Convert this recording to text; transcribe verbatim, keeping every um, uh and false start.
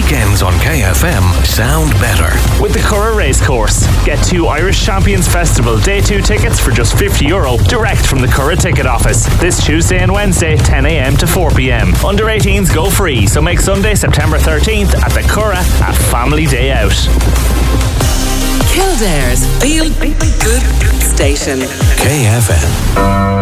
weekends on K F M sound better. With the Curragh Racecourse, get two Irish Champions Festival Day two tickets for just fifty euro direct from the Curragh ticket office. This Tuesday and Wednesday, ten a m to four p m. Under eighteens go free, so make Sunday, September thirteenth at the Curragh a family day out. Kildare's Feel Good Station. K F M.